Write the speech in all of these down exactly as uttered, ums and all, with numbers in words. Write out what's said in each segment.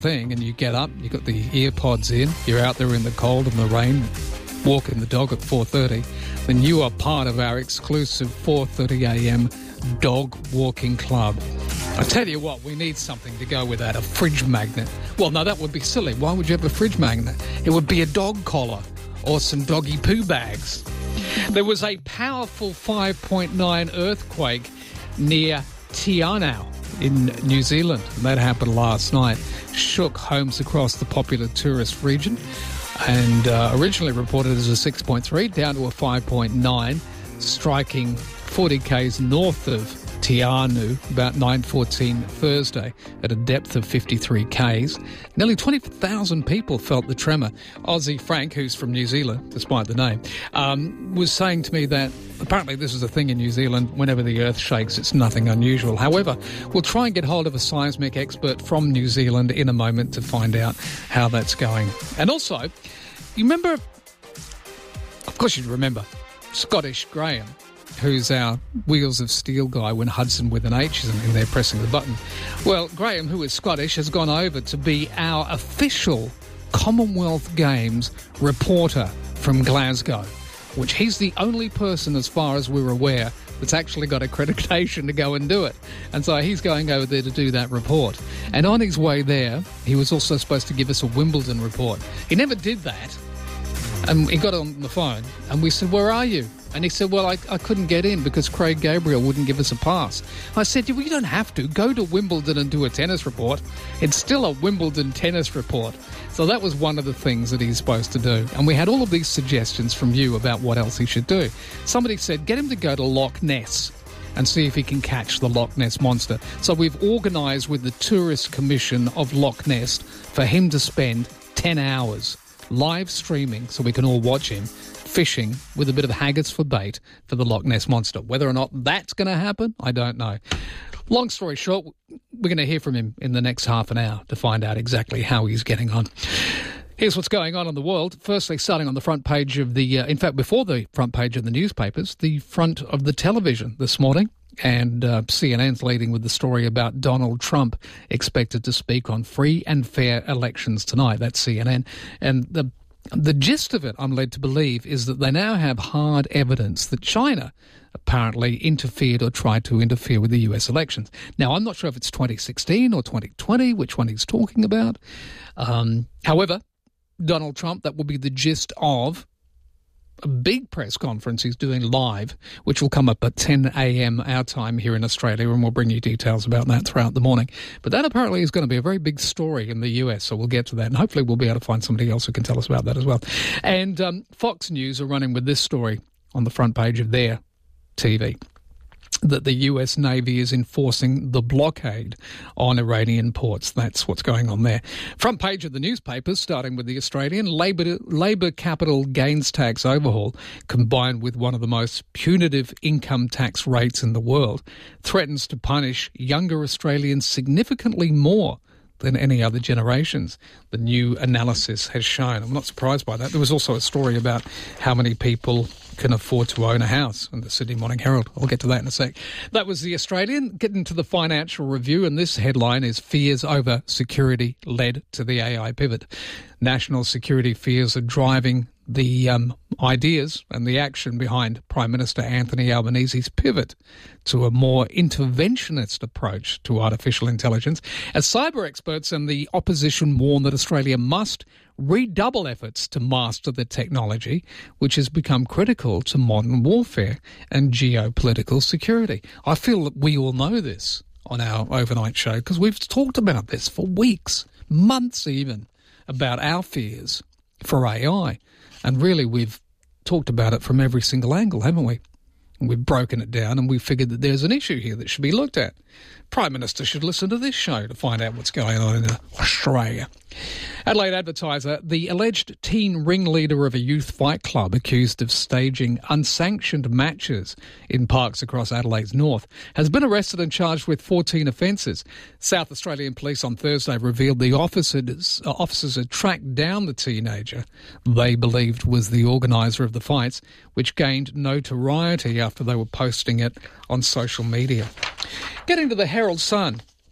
thing, and you get up, you got the ear pods in, you're out there in the cold and the rain, walking the dog at four thirty, then you are part of our exclusive four thirty a m dog walking club. I tell you what, we need something to go with that, a fridge magnet. Well, no, that would be silly. Why would you have a fridge magnet? It would be a dog collar or some doggy poo bags. There was a powerful five point nine earthquake near Te Anau in New Zealand. That happened last night. Shook homes across the popular tourist region, and uh, originally reported as a six point three, down to a five point nine, striking forty kays north of Te Anau about nine fourteen Thursday at a depth of fifty-three kays. Nearly twenty thousand people felt the tremor. Aussie Frank, who's from New Zealand, despite the name, um, was saying to me that apparently this is a thing in New Zealand. Whenever the earth shakes, it's nothing unusual. However, we'll try and get hold of a seismic expert from New Zealand in a moment to find out how that's going. And also, you remember, of course you remember, Scottish Graham, who's our Wheels of Steel guy when Hudson with an H isn't in there pressing the button. Well, Graham, who is Scottish, has gone over to be our official Commonwealth Games reporter from Glasgow, which he's the only person, as far as we're aware, that's actually got accreditation to go and do it. And so he's going over there to do that report. And on his way there, he was also supposed to give us a Wimbledon report. He never did that. And he got on the phone and we said, "Where are you?" And he said, "Well, I, I couldn't get in because Craig Gabriel wouldn't give us a pass." I said, "Well, you don't have to. Go to Wimbledon and do a tennis report. It's still a Wimbledon tennis report." So that was one of the things that he's supposed to do. And we had all of these suggestions from you about what else he should do. Somebody said, get him to go to Loch Ness and see if he can catch the Loch Ness Monster. So we've organised with the Tourist Commission of Loch Ness for him to spend ten hours live streaming so we can all watch him fishing with a bit of haggis for bait for the Loch Ness Monster. Whether or not that's going to happen, I don't know. Long story short, we're going to hear from him in the next half an hour to find out exactly how he's getting on. Here's what's going on in the world. Firstly, starting on the front page of the, uh, in fact, before the front page of the newspapers, the front of the television this morning. And uh, C N N's leading with the story about Donald Trump expected to speak on free and fair elections tonight. That's C N N. And the the gist of it, I'm led to believe, is that they now have hard evidence that China apparently interfered or tried to interfere with the U S elections. Now, I'm not sure if it's twenty sixteen or twenty twenty, which one he's talking about. Um, however, Donald Trump, that will be the gist of a big press conference he's doing live, which will come up at ten a m our time here in Australia, and we'll bring you details about that throughout the morning. But that apparently is going to be a very big story in the U S, so we'll get to that, and hopefully we'll be able to find somebody else who can tell us about that as well. And um, Fox News are running with this story on the front page of their T V, that the U S Navy is enforcing the blockade on Iranian ports. That's what's going on there. Front page of the newspapers, starting with the Australian, Labor, Labor capital gains tax overhaul, combined with one of the most punitive income tax rates in the world, threatens to punish younger Australians significantly more than any other generations, the new analysis has shown. I'm not surprised by that. There was also a story about how many people can afford to own a house in the Sydney Morning Herald. I'll get to that in a sec. That was the Australian. Getting to the Financial Review, and this headline is "Fears over Security Led to the A I Pivot." National security fears are driving the um, ideas and the action behind Prime Minister Anthony Albanese's pivot to a more interventionist approach to artificial intelligence, as cyber experts and the opposition warn that Australia must redouble efforts to master the technology, which has become critical to modern warfare and geopolitical security. I feel that we all know this on our overnight show because we've talked about this for weeks, months even, about our fears for A I. And really, we've talked about it from every single angle, haven't we? And we've broken it down and we've figured that there's an issue here that should be looked at. Prime Minister should listen to this show to find out what's going on in Australia. Adelaide Advertiser, the alleged teen ringleader of a youth fight club accused of staging unsanctioned matches in parks across Adelaide's north, has been arrested and charged with fourteen offences. South Australian Police on Thursday revealed the officers, uh, officers had tracked down the teenager they believed was the organiser of the fights, which gained notoriety after they were posting it on social media. Getting to the Herald Sun.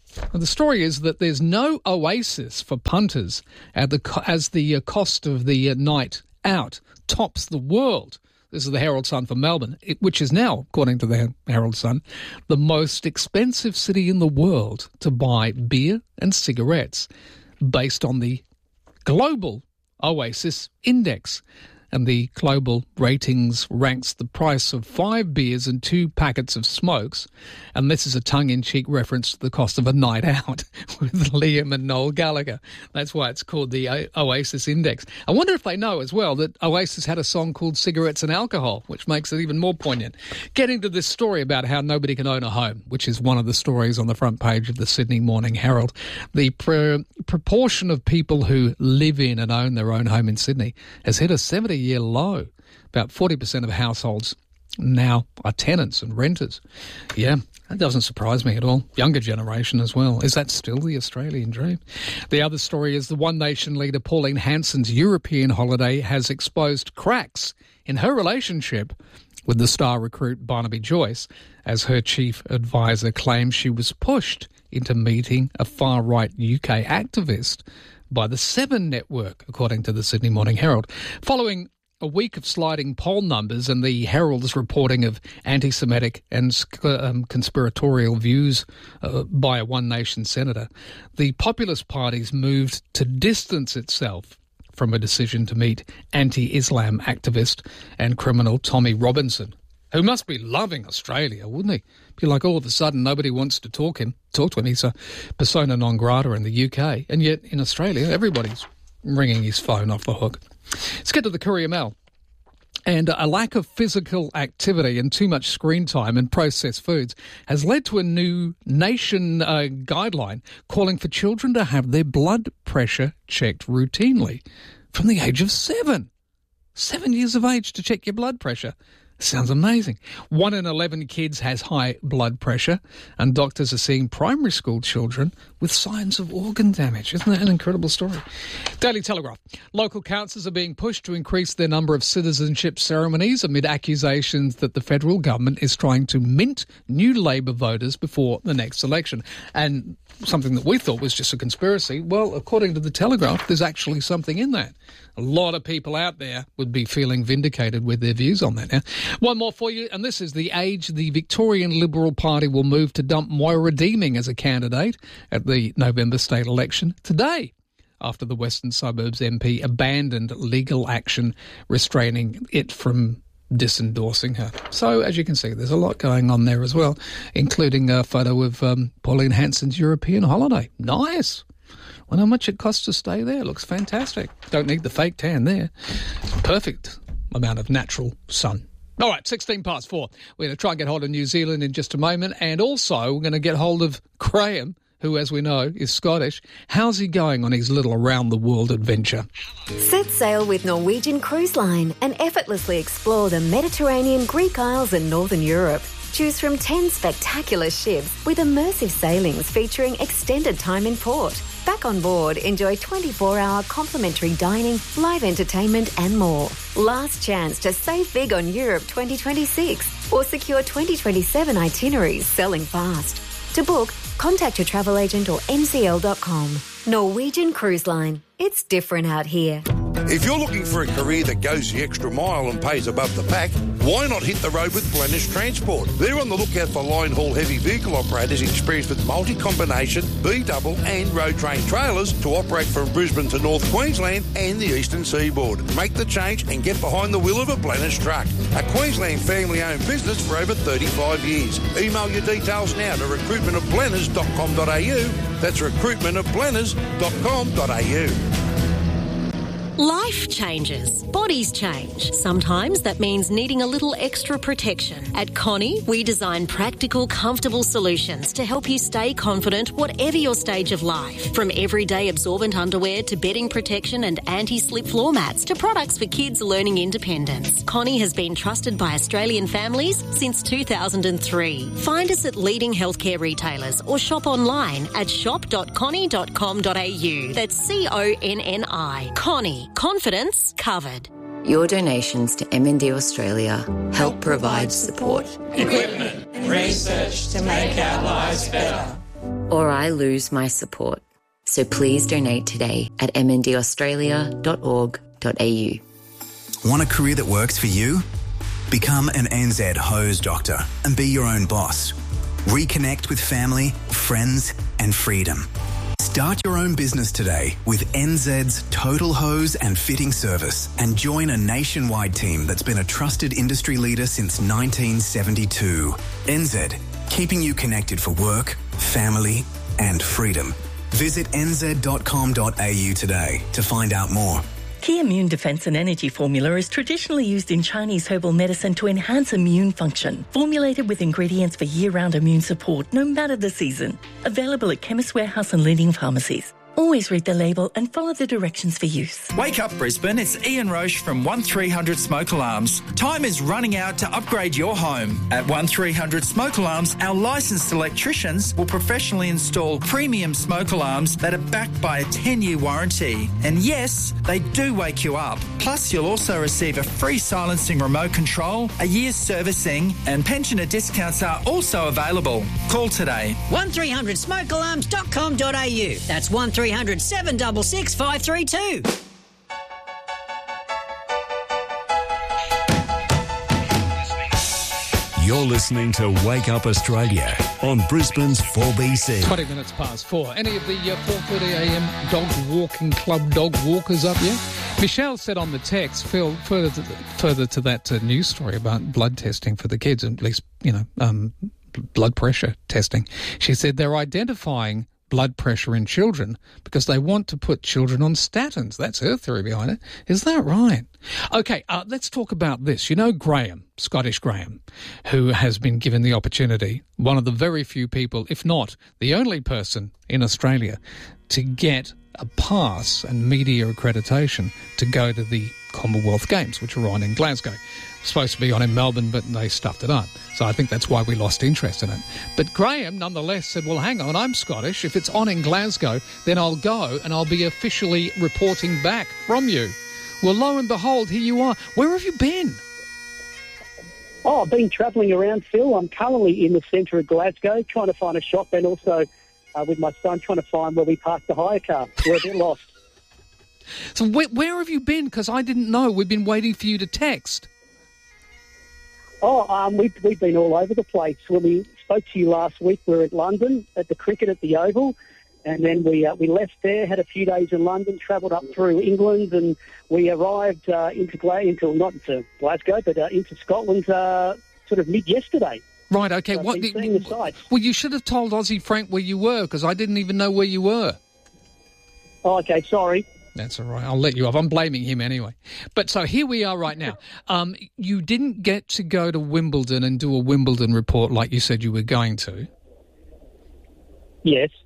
And the story is that there's no oasis for punters at the, as the uh, cost of the uh, night out tops the world. This is the Herald Sun for Melbourne, it, which is now, according to the Herald Sun, the most expensive city in the world to buy beer and cigarettes, based on the Global Oasis Index. And the global ratings ranks the price of five beers and two packets of smokes. And this is a tongue-in-cheek reference to the cost of a night out with Liam and Noel Gallagher. That's why it's called the o- Oasis Index. I wonder if they know as well that Oasis had a song called Cigarettes and Alcohol, which makes it even more poignant. Getting to this story about how nobody can own a home, which is one of the stories on the front page of the Sydney Morning Herald. The pr- proportion of people who live in and own their own home in Sydney has hit a seventy year low. About forty percent of households now are tenants and renters. Yeah, that doesn't surprise me at all. Younger generation as well. Is that still the Australian dream? The other story is the One Nation leader Pauline Hanson's European holiday has exposed cracks in her relationship with the star recruit Barnaby Joyce, as her chief advisor claims she was pushed into meeting a far-right U K activist by the Seven Network, according to the Sydney Morning Herald. Following a week of sliding poll numbers and the Herald's reporting of anti-Semitic and um, conspiratorial views uh, by a One Nation senator, the populist parties moved to distance itself from a decision to meet anti-Islam activist and criminal Tommy Robinson, who must be loving Australia, wouldn't he? Be like all of a sudden nobody wants to talk him, talk to him. He's a persona non grata in the U K, and yet in Australia everybody's ringing his phone off the hook. Let's get to the Courier Mail. And a lack of physical activity and too much screen time and processed foods has led to a new nation uh, guideline calling for children to have their blood pressure checked routinely from the age of seven. Seven years of age to check your blood pressure. Sounds amazing. One in eleven kids has high blood pressure, and doctors are seeing primary school children with signs of organ damage. Isn't that an incredible story? Daily Telegraph. Local councils are being pushed to increase their number of citizenship ceremonies amid accusations that the federal government is trying to mint new Labor voters before the next election. And something that we thought was just a conspiracy, well, according to the Telegraph, there's actually something in that. A lot of people out there would be feeling vindicated with their views on that now. One more for you, and this is The Age. The Victorian Liberal Party will move to dump Moira Deeming as a candidate at the November state election today, after the Western Suburbs M P abandoned legal action restraining it from disendorsing her. So, as you can see, there's a lot going on there as well, including a photo of um, Pauline Hanson's European holiday. Nice. Wonder how much it costs to stay there. Looks fantastic. Don't need the fake tan there. Perfect amount of natural sun. All right, sixteen past four. We're going to try and get hold of New Zealand in just a moment. And also, we're going to get hold of Graham, who, as we know, is Scottish. How's he going on his little around-the-world adventure? Set sail with Norwegian Cruise Line and effortlessly explore the Mediterranean, Greek Isles and Northern Europe. Choose from ten spectacular ships with immersive sailings featuring extended time in port. Back on board, enjoy twenty-four hour complimentary dining, live entertainment and more. Last chance to save big on Europe twenty twenty-six or secure twenty twenty-seven itineraries selling fast. To book, contact your travel agent or n c l dot com. Norwegian Cruise Line. It's different out here. If you're looking for a career that goes the extra mile and pays above the pack, why not hit the road with Blennish Transport? They're on the lookout for line haul heavy vehicle operators experienced with multi-combination, B-double and road train trailers to operate from Brisbane to North Queensland and the eastern seaboard. Make the change and get behind the wheel of a Blennish truck. A Queensland family-owned business for over thirty-five years. Email your details now to recruitment of blenners dot com dot a u. That's recruitment of blenners dot com dot a u. Life changes. Bodies change. Sometimes that means needing a little extra protection. At Connie, we design practical, comfortable solutions to help you stay confident whatever your stage of life. From everyday absorbent underwear to bedding protection and anti-slip floor mats to products for kids learning independence. Connie has been trusted by Australian families since two thousand three. Find us at leading healthcare retailers or shop online at shop dot connie dot com dot a u. That's C O N N I. Connie. Confidence covered. Your donations to M N D Australia help provide support, equipment and research to make our lives better. or I lose my support. So please donate today at m n d australia dot org dot a u. Want a career that works for you? Become an N Z hose doctor and be your own boss. Reconnect with family, friends and freedom. Start your own business today with N Z's Total Hose and Fitting Service and join a nationwide team that's been a trusted industry leader since nineteen seventy-two. N Z, keeping you connected for work, family and freedom. Visit n z dot com dot a u today to find out more. Key Immune Defense and Energy Formula is traditionally used in Chinese herbal medicine to enhance immune function. Formulated with ingredients for year-round immune support, no matter the season. Available at Chemist Warehouse and leading pharmacies. Always read the label and follow the directions for use. Wake up Brisbane, it's Ian Roche from one three hundred Smoke Alarms. Time is running out to upgrade your home. At one three hundred Smoke Alarms, our licensed electricians will professionally install premium smoke alarms that are backed by a ten-year warranty. And yes, they do wake you up. Plus, you'll also receive a free silencing remote control, a year's servicing, and pensioner discounts are also available. Call today. one three hundred smoke alarms dot com dot a u. That's one three hundred seven six six five three two. You're listening to Wake Up Australia on Brisbane's four B C. twenty minutes past four. Any of the uh, four thirty a m dog walking club dog walkers up yet? Michelle said on the text, Phil, further to, the, further to that uh, news story about blood testing for the kids, at least, you know, um, blood pressure testing. She said they're identifying blood pressure in children because they want to put children on statins. That's her theory behind it. Is that right? Okay, uh, let's talk about this. You know Graham, Scottish Graham, who has been given the opportunity, one of the very few people, if not the only person in Australia, to get a pass and media accreditation to go to the Commonwealth Games, which are on in Glasgow. Supposed to be on in Melbourne, but they stuffed it up. So I think that's why we lost interest in it. But Graham, nonetheless, said, well, hang on, I'm Scottish. If it's on in Glasgow, then I'll go and I'll be officially reporting back from you. Well, lo and behold, here you are. Where have you been? Oh, I've been travelling around, Phil. I'm currently in the centre of Glasgow trying to find a shop and also uh, with my son trying to find where we park the hire car. We're a bit lost. So where, where have you been? Because I didn't know. We've been waiting for you to text. Oh, um, we've, we've been all over the place. When we spoke to you last week, we were at London at the cricket at the Oval, and then we uh, we left there, had a few days in London, travelled up through England, and we arrived uh, into, Gla- into not into Glasgow, but uh, into Scotland uh, sort of mid-yesterday. Right, okay. So what? I've been seeing the sights. Well, you should have told Aussie Frank where you were, because I didn't even know where you were. Oh, okay, sorry. That's all right. I'll let you off. I'm blaming him anyway. But so here we are right now. Um, you didn't get to go to Wimbledon and do a Wimbledon report like you said you were going to. Yes.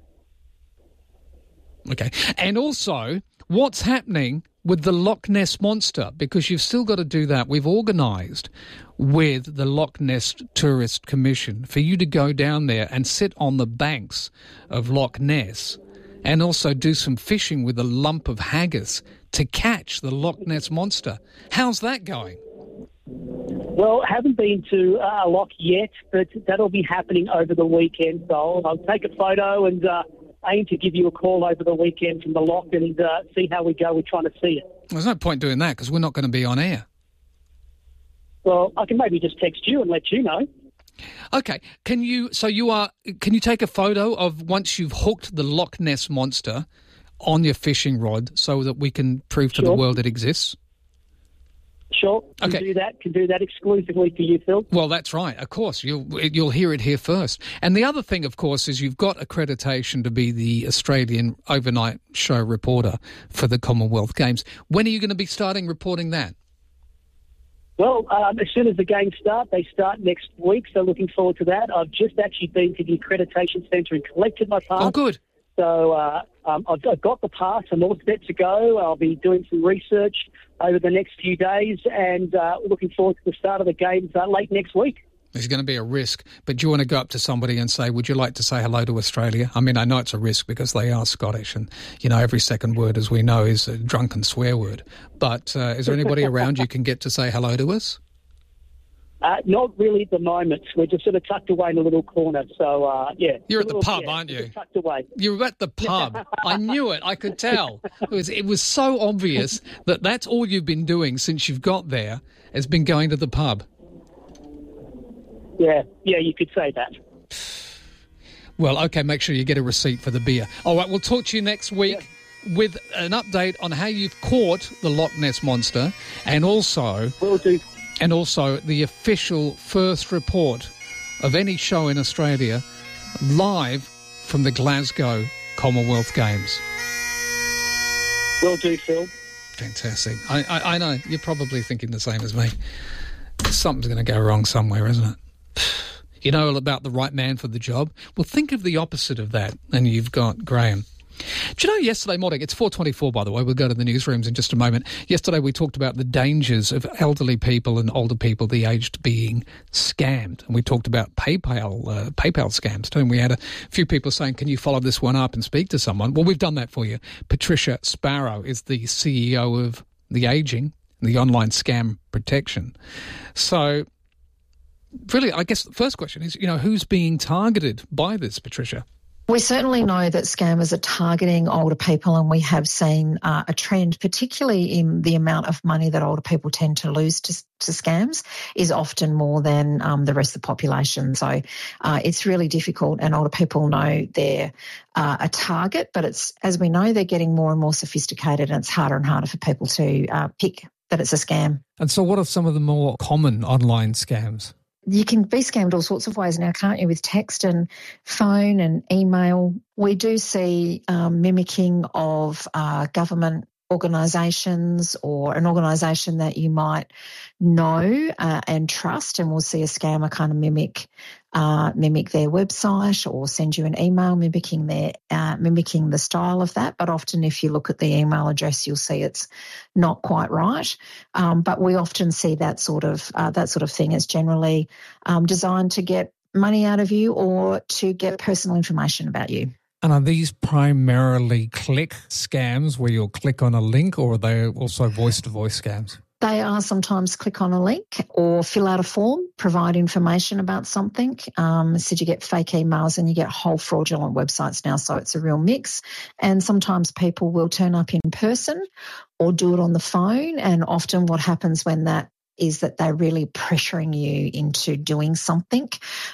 Okay. And also, what's happening with the Loch Ness Monster? Because you've still got to do that. We've organised with the Loch Ness Tourist Commission for you to go down there and sit on the banks of Loch Ness and also do some fishing with a lump of haggis to catch the Loch Ness Monster. How's that going? Well, haven't been to uh, Loch yet, but that'll be happening over the weekend. So I'll, I'll take a photo and uh, aim to give you a call over the weekend from the Loch and uh, see how we go with trying to see it. There's no point doing that because we're not going to be on air. Well, I can maybe just text you and let you know. Okay, can you, so you are, can you take a photo of once you've hooked the Loch Ness Monster on your fishing rod so that we can prove to Sure. the world it exists? Sure, can Okay. do that. Can do that exclusively for you, Phil. Well, that's right. Of course, you'll you'll hear it here first. And the other thing, of course, is you've got accreditation to be the Australian overnight show reporter for the Commonwealth Games. When are you going to be starting reporting that? Well, um, as soon as the games start, they start next week, so looking forward to that. I've just actually been to the accreditation centre and collected my pass. Oh, good. So uh, um, I've, I've got the pass. I'm all set to go. I'll be doing some research over the next few days and uh, looking forward to the start of the games uh, late next week. There's going to be a risk, but do you want to go up to somebody and say, would you like to say hello to Australia? I mean, I know it's a risk because they are Scottish and, you know, every second word, as we know, is a drunken swear word. But uh, is there anybody around you can get to say hello to us? Uh, not really at the moment. We're just sort of tucked away in a little corner. So, uh, yeah. You're at the little, pub, yeah, aren't you? Tucked away. You're at the pub. I knew it. I could tell. It was, it was so obvious that that's all you've been doing since you've got there, has been going to the pub. Yeah, yeah, you could say that. Well, okay, make sure you get a receipt for the beer. All right, we'll talk to you next week yeah. with an update on how you've caught the Loch Ness Monster, and also... Will do. And also the official first report of any show in Australia live from the Glasgow Commonwealth Games. Will do, Phil. Fantastic. I, I, I know, you're probably thinking the same as me. Something's going to go wrong somewhere, isn't it? You know about the right man for the job? Well, think of the opposite of that, and you've got Graham. Do you know yesterday morning, it's four twenty-four, by the way, we'll go to the newsrooms in just a moment. Yesterday we talked about the dangers of elderly people and older people, the aged, being scammed. And we talked about PayPal uh, PayPal scams too. And we had a few people saying, can you follow this one up and speak to someone? Well, we've done that for you. Patricia Sparrow is the C E O of The Aging, the online scam protection. So really, I guess the first question is, you know, who's being targeted by this, Patricia? We certainly know that scammers are targeting older people, and we have seen uh, a trend, particularly in the amount of money that older people tend to lose to, to scams, is often more than um, the rest of the population. So uh, it's really difficult, and older people know they're uh, a target, but it's, as we know, they're getting more and more sophisticated, and it's harder and harder for people to uh, pick that it's a scam. And so what are some of the more common online scams? You can be scammed all sorts of ways now, can't you, with text and phone and email. We do see um, mimicking of uh, government organisations or an organisation that you might know uh, and trust, and we'll see a scammer kind of mimic uh, mimic their website or send you an email mimicking their uh, mimicking the style of that. But often, if you look at the email address, you'll see it's not quite right. Um, but we often see that sort of uh, that sort of thing as generally um, designed to get money out of you or to get personal information about you. And are these primarily click scams where you'll click on a link, or are they also voice-to-voice scams? They are sometimes click on a link or fill out a form, provide information about something. Um, so you get fake emails and you get whole fraudulent websites now, so it's a real mix. And sometimes people will turn up in person or do it on the phone, and often what happens when that is that they're really pressuring you into doing something.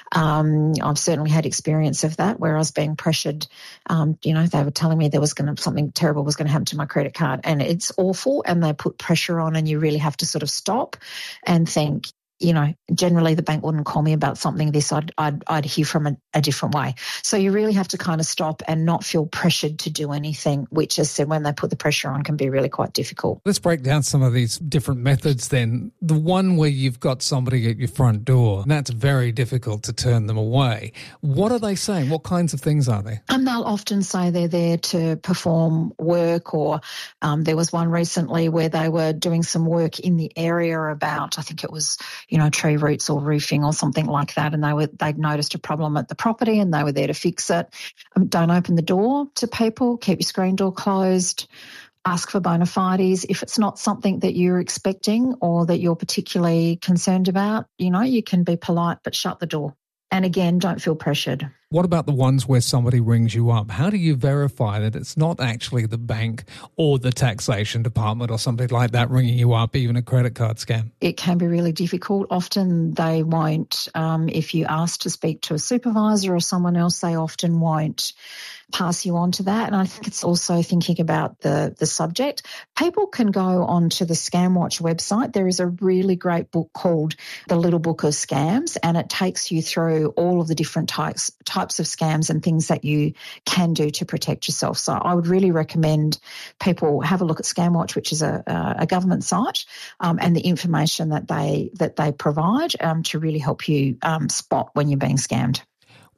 Um, I've certainly had experience of that where I was being pressured. Um, you know, they were telling me there was going to something terrible was going to happen to my credit card, and it's awful. And they put pressure on, and you really have to sort of stop and think. You know, generally the bank wouldn't call me about something this. I'd I'd, I'd hear from a, a different way. So you really have to kind of stop and not feel pressured to do anything, which, as I said, when they put the pressure on, can be really quite difficult. Let's break down some of these different methods then. The one where you've got somebody at your front door, that's very difficult to turn them away. What are they saying? What kinds of things are they? Um, they'll often say they're there to perform work, or um, there was one recently where they were doing some work in the area about, I think it was, you know, tree roots or roofing or something like that, and they were they'd noticed a problem at the property and they were there to fix it. Um, don't open the door to people. Keep your screen door closed. Ask for bona fides. If it's not something that you're expecting or that you're particularly concerned about, you know, you can be polite but shut the door. And again, don't feel pressured. What about the ones where somebody rings you up? How do you verify that it's not actually the bank or the taxation department or something like that ringing you up, even a credit card scam? It can be really difficult. Often they won't, um, if you ask to speak to a supervisor or someone else, they often won't pass you on to that. And I think it's also thinking about the, the subject. People can go onto the ScamWatch website. There is a really great book called The Little Book of Scams, and it takes you through all of the different types, types of scams and things that you can do to protect yourself. So I would really recommend people have a look at ScamWatch, which is a, a government site, um, and the information that they, that they provide um, to really help you um, spot when you're being scammed.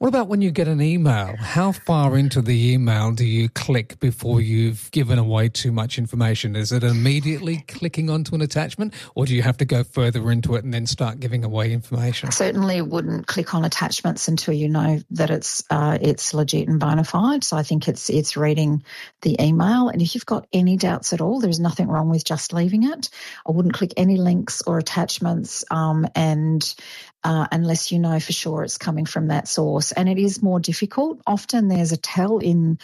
What about when you get an email? How far into the email do you click before you've given away too much information? Is it immediately clicking onto an attachment, or do you have to go further into it and then start giving away information? I certainly wouldn't click on attachments until you know that it's uh, it's legit and bona fide. So I think it's it's reading the email. And if you've got any doubts at all, there's nothing wrong with just leaving it. I wouldn't click any links or attachments um, and Uh, unless you know for sure it's coming from that source. And it is more difficult. Often there's a tell in,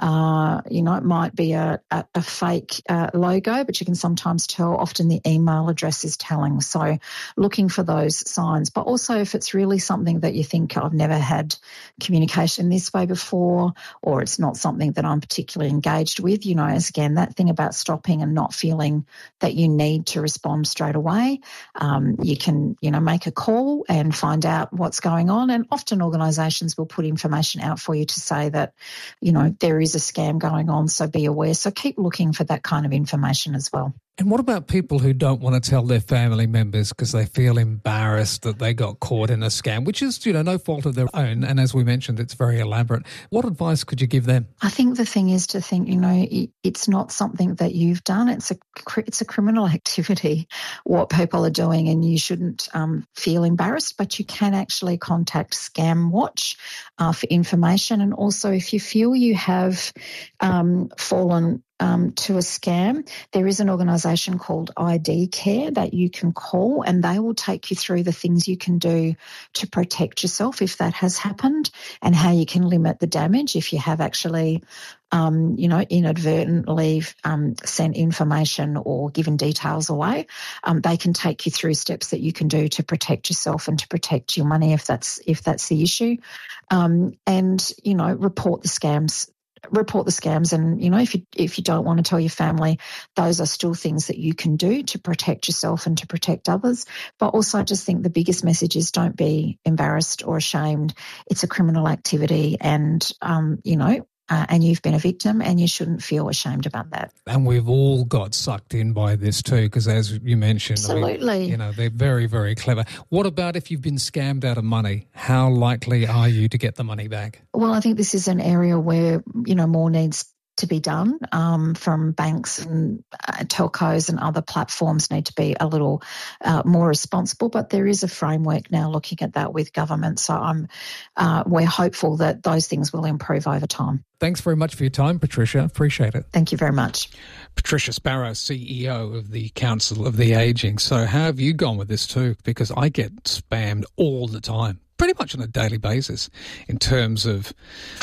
uh, you know, it might be a, a, a fake uh, logo, but you can sometimes tell. Often the email address is telling. So looking for those signs. But also if it's really something that you think, I've never had communication this way before, or it's not something that I'm particularly engaged with, you know, as again, that thing about stopping and not feeling that you need to respond straight away. Um, you can, you know, make a call and find out what's going on. And often organisations will put information out for you to say that, you know, there is a scam going on, so be aware. So keep looking for that kind of information as well. And what about people who don't want to tell their family members because they feel embarrassed that they got caught in a scam, which is, you know, no fault of their own. And as we mentioned, it's very elaborate. What advice could you give them? I think the thing is to think, you know, it's not something that you've done. It's a it's a criminal activity, what people are doing, and you shouldn't um, feel embarrassed, but you can actually contact Scam Watch uh, for information. And also if you feel you have um, fallen Um, to a scam, there is an organisation called I D Care that you can call, and they will take you through the things you can do to protect yourself if that has happened, and how you can limit the damage if you have actually, um, you know, inadvertently um, sent information or given details away. Um, they can take you through steps that you can do to protect yourself and to protect your money if that's if that's the issue, um, and you know, report the scams. Report the scams, and you know, if you if you don't want to tell your family, those are still things that you can do to protect yourself and to protect others. But also, I just think the biggest message is don't be embarrassed or ashamed. It's a criminal activity, and um, you know. Uh, and you've been a victim, and you shouldn't feel ashamed about that. And we've all got sucked in by this too, because as you mentioned, absolutely, I mean, you know, they're very, very clever. What about if you've been scammed out of money? How likely are you to get the money back? Well, I think this is an area where, you know, more needs to be done um, from banks and uh, telcos and other platforms need to be a little uh, more responsible. But there is a framework now looking at that with government. So I'm uh, we're hopeful that those things will improve over time. Thanks very much for your time, Patricia. Appreciate it. Thank you very much. Patricia Sparrow, C E O of the Council of the Ageing. So how have you gone with this too? Because I get spammed all the time, pretty much on a daily basis, in terms of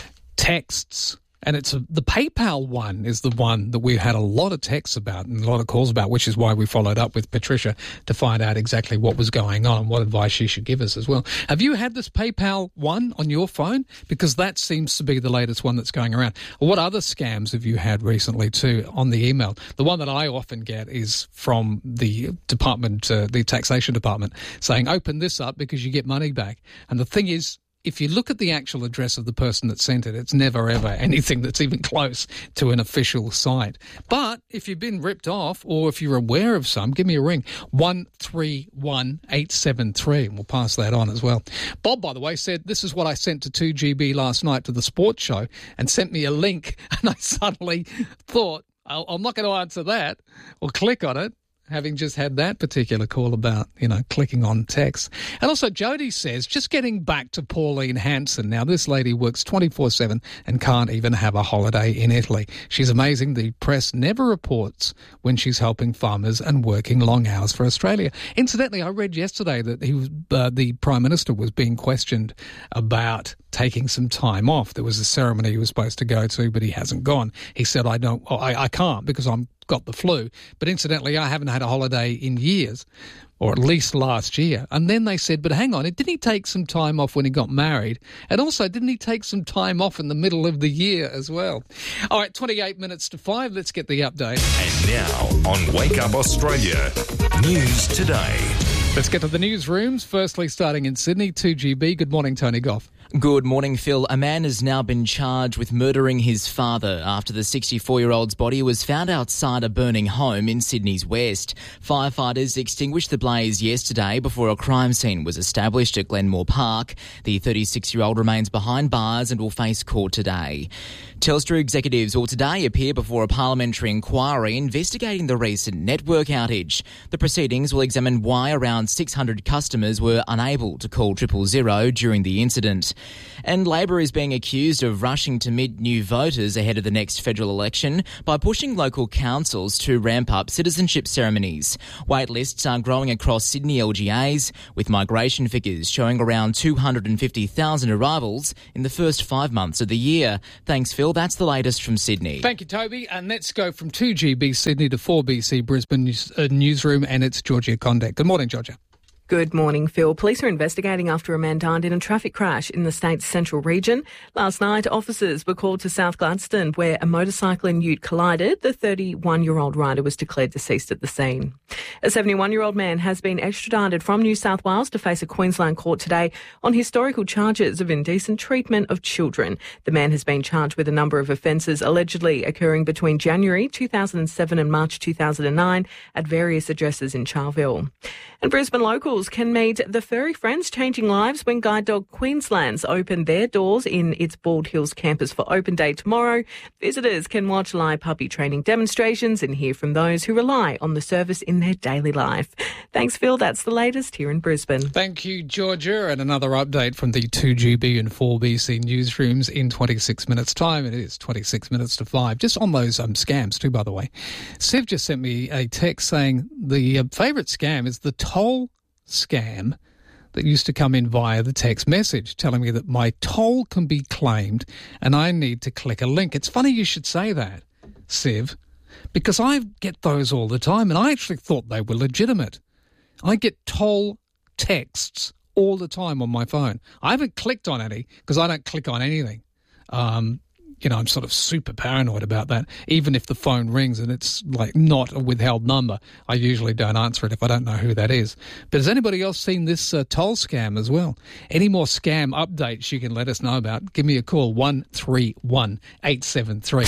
texts. And it's a, the PayPal one is the one that we've had a lot of texts about and a lot of calls about, which is why we followed up with Patricia to find out exactly what was going on and what advice she should give us as well. Have you had this PayPal one on your phone? Because that seems to be the latest one that's going around. What other scams have you had recently too on the email? The one that I often get is from the department, uh, the taxation department, saying, open this up because you get money back. And the thing is, if you look at the actual address of the person that sent it, it's never, ever anything that's even close to an official site. But if you've been ripped off or if you're aware of some, give me a ring, one three one eight seven three, and we'll pass that on as well. Bob, by the way, said, this is what I sent to two G B last night to the sports show, and sent me a link, and I suddenly thought, I'm not going to answer that or click on it, having just had that particular call about, you know, clicking on text. And also Jody says, just getting back to Pauline Hanson. Now, this lady works twenty-four seven and can't even have a holiday in Italy. She's amazing. The press never reports when she's helping farmers and working long hours for Australia. Incidentally, I read yesterday that he was, uh, the Prime Minister was being questioned about taking some time off. There was a ceremony he was supposed to go to, but he hasn't gone. He said, I don't, oh, I, I can't because I'm got the flu. But incidentally, I haven't had a holiday in years, or at least last year. And then they said, but hang on, didn't he take some time off when he got married? And also, didn't he take some time off in the middle of the year as well? All right, twenty-eight minutes to five. Let's get the update. And now on Wake Up Australia, News Today. Let's get to the newsrooms. Firstly, starting in Sydney, two G B. Good morning, Tony Goff. Good morning, Phil. A man has now been charged with murdering his father after the sixty-four-year-old's body was found outside a burning home in Sydney's west. Firefighters extinguished the blaze yesterday before a crime scene was established at Glenmore Park. The thirty-six-year-old remains behind bars and will face court today. Telstra executives will today appear before a parliamentary inquiry investigating the recent network outage. The proceedings will examine why around six hundred customers were unable to call triple zero during the incident. And Labor is being accused of rushing to meet new voters ahead of the next federal election by pushing local councils to ramp up citizenship ceremonies. Wait lists are growing across Sydney L G As, with migration figures showing around two hundred fifty thousand arrivals in the first five months of the year. Thanks, Phil. That's the latest from Sydney. Thank you, Toby. And let's go from two G B Sydney to four B C Brisbane news, uh, newsroom, and it's Georgia Condact. Good morning, Georgia. Good morning, Phil. Police are investigating after a man died in a traffic crash in the state's central region. Last night, officers were called to South Gladstone where a motorcycle and ute collided. The thirty-one-year-old rider was declared deceased at the scene. A seventy-one-year-old man has been extradited from New South Wales to face a Queensland court today on historical charges of indecent treatment of children. The man has been charged with a number of offences allegedly occurring between January two thousand seven and March two thousand nine at various addresses in Charleville. And Brisbane locals can meet the furry friends changing lives when Guide Dog Queensland's open their doors in its Bald Hills campus for Open Day tomorrow. Visitors can watch live puppy training demonstrations and hear from those who rely on the service in their daily life. Thanks, Phil. That's the latest here in Brisbane. Thank you, Georgia. And another update from the two G B and four B C newsrooms in twenty-six minutes' time. It is twenty-six minutes to five. Just on those um, scams too, by the way. Sev just sent me a text saying the uh, favourite scam is the toll scam that used to come in via the text message telling me that my toll can be claimed and I need to click a link. It's funny you should say that, Sev, because I get those all the time and I actually thought they were legitimate. I get toll texts all the time on my phone. I haven't clicked on any because I don't click on anything. Um, you know, I'm sort of super paranoid about that. Even if the phone rings and it's like not a withheld number, I usually don't answer it if I don't know who that is. But has anybody else seen this uh, toll scam as well? Any more scam updates you can let us know about? Give me a call, one three one eight seven three.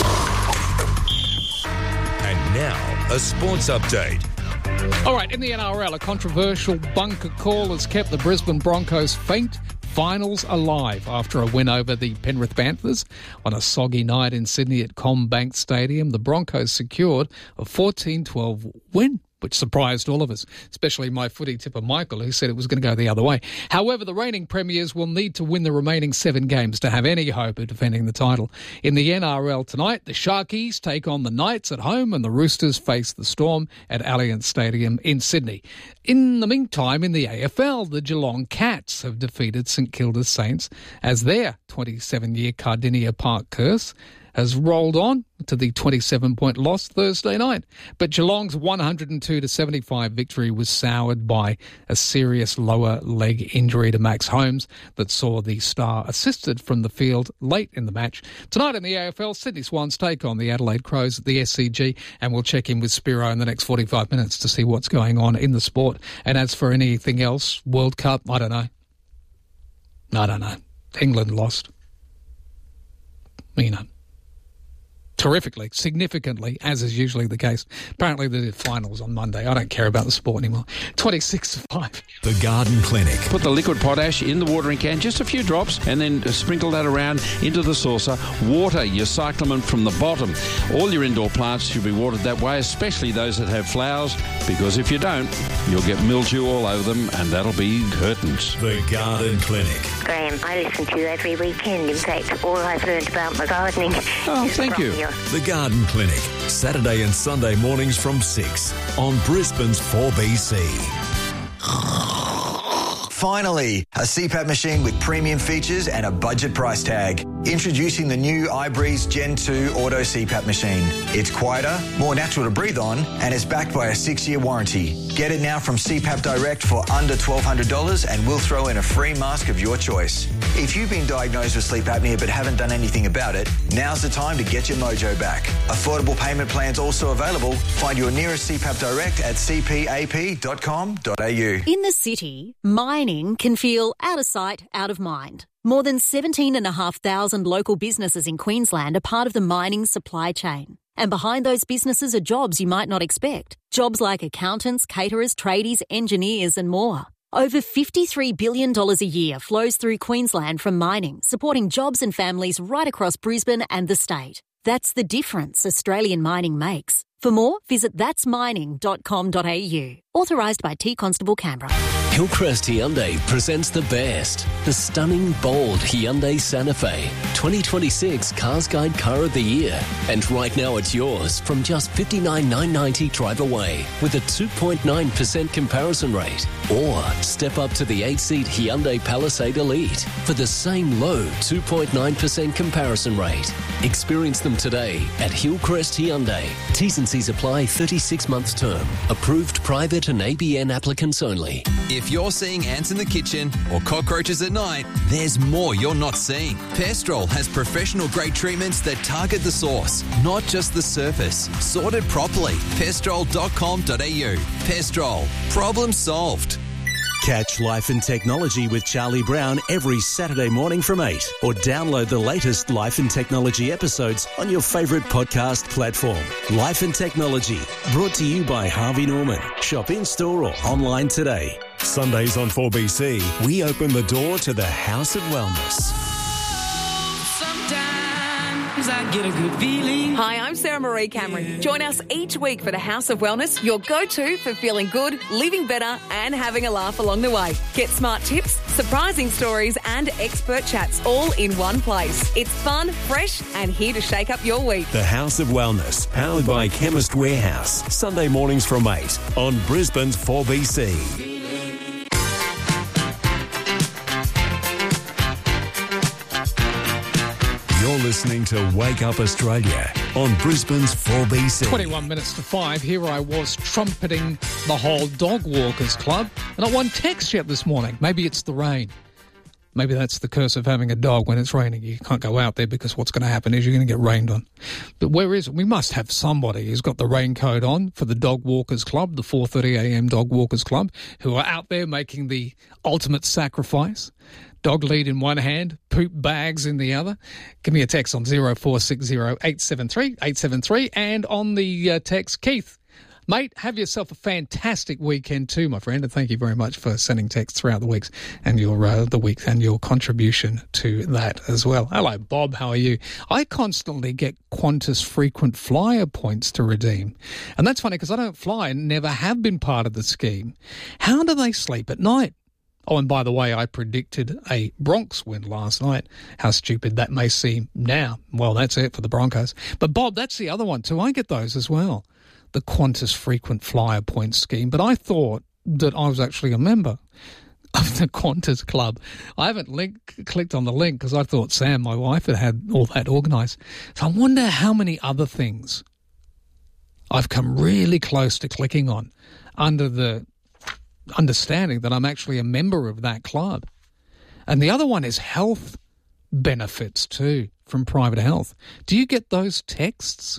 And now, a sports update. All right, in the N R L, a controversial bunker call has kept the Brisbane Broncos faint finals alive after a win over the Penrith Panthers on a soggy night in Sydney at CommBank Stadium. The Broncos secured a fourteen twelve win, which surprised all of us, especially my footy tipper Michael, who said it was going to go the other way. However, the reigning premiers will need to win the remaining seven games to have any hope of defending the title. In the N R L tonight, the Sharkies take on the Knights at home and the Roosters face the Storm at Allianz Stadium in Sydney. In the meantime, in the A F L, the Geelong Cats have defeated St Kilda Saints as their twenty-seven-year Cardinia Park curse has rolled on to the twenty-seven point loss Thursday night. But Geelong's one hundred two to seventy-five victory was soured by a serious lower leg injury to Max Holmes that saw the star assisted from the field late in the match. Tonight in the A F L, Sydney Swans take on the Adelaide Crows at the S C G, and we'll check in with Spiro in the next forty-five minutes to see what's going on in the sport. And as for anything else, World Cup, I don't know. I don't know. England lost. You know. Terrifically, significantly, as is usually the case. Apparently they did finals on Monday. I don't care about the sport anymore. twenty-six to five. The Garden Clinic. Put the liquid potash in the watering can, just a few drops, and then sprinkle that around into the saucer. Water your cyclamen from the bottom. All your indoor plants should be watered that way, especially those that have flowers, because if you don't, you'll get mildew all over them, and that'll be curtains. The Garden Clinic. Graham, I listen to you every weekend. In fact, all I've learned about my gardening Oh, is thank from you. you. The Garden Clinic, Saturday and Sunday mornings from six on Brisbane's four B C. Finally, a C PAP machine with premium features and a budget price tag. Introducing the new iBreeze Gen two Auto C PAP machine. It's quieter, more natural to breathe on, and is backed by a six-year warranty. Get it now from C PAP Direct for under twelve hundred dollars and we'll throw in a free mask of your choice. If you've been diagnosed with sleep apnea but haven't done anything about it, now's the time to get your mojo back. Affordable payment plans also available. Find your nearest C PAP Direct at c p a p dot com dot a u. In the city, mining can feel out of sight, out of mind. More than seventeen thousand five hundred local businesses in Queensland are part of the mining supply chain. And behind those businesses are jobs you might not expect. Jobs like accountants, caterers, tradies, engineers and more. Over fifty-three billion dollars a year flows through Queensland from mining, supporting jobs and families right across Brisbane and the state. That's the difference Australian mining makes. For more, visit thats mining dot com dot a u. Authorised by T Constable Canberra. Hillcrest Hyundai presents the best, the stunning, bold Hyundai Santa Fe, twenty twenty-six Cars Guide Car of the Year. And right now it's yours from just fifty-nine thousand nine hundred ninety dollars drive away with a two point nine percent comparison rate. Or step up to the eight-seat Hyundai Palisade Elite for the same low two point nine percent comparison rate. Experience them today at Hillcrest Hyundai. T's and C's apply, thirty-six months term. Approved private and A B N applicants only. If you're seeing ants in the kitchen or cockroaches at night, there's more you're not seeing. Pestrol has professional-grade treatments that target the source, not just the surface. Sorted properly. pestrol dot com dot a u. Pestrol. Problem solved. Catch Life and Technology with Charlie Brown every Saturday morning from eight, or download the latest Life and Technology episodes on your favourite podcast platform. Life and Technology, brought to you by Harvey Norman. Shop in-store or online today. Sundays on four B C, we open the door to the House of Wellness. I get a good feeling. Hi, I'm Sarah Marie Cameron. Join us each week for the House of Wellness, your go-to for feeling good, living better and having a laugh along the way. Get smart tips, surprising stories and expert chats all in one place. It's fun, fresh and here to shake up your week. The House of Wellness, powered by Chemist Warehouse. Sunday mornings from eight on Brisbane's four B C. You're listening to Wake Up Australia on Brisbane's four B C. twenty-one minutes to five. Here I was trumpeting the whole Dog Walkers Club, and I won text yet this morning. Maybe it's the rain. Maybe that's the curse of having a dog when it's raining. You can't go out there because what's going to happen is you're going to get rained on. But where is it? We must have somebody who's got the raincoat on for the Dog Walkers Club, the four thirty a m Dog Walkers Club, who are out there making the ultimate sacrifice. Dog lead in one hand, poop bags in the other. Give me a text on zero four six zero eight seven three eight seven three and on the uh, text, Keith. Mate, have yourself a fantastic weekend too, my friend, and thank you very much for sending texts throughout the weeks and your uh, the week and your contribution to that as well. Hello, Bob. How are you? I constantly get Qantas frequent flyer points to redeem, and that's funny because I don't fly and never have been part of the scheme. How do they sleep at night? Oh, and by the way, I predicted a Bronx win last night. How stupid that may seem now. Well, that's it for the Broncos. But, Bob, that's the other one too. I get those as well, the Qantas frequent flyer points scheme. But I thought that I was actually a member of the Qantas Club. I haven't link, clicked on the link because I thought Sam, my wife, had had all that organised. So I wonder how many other things I've come really close to clicking on under the understanding that I'm actually a member of that club. And the other one is health benefits too from Private Health. Do you get those texts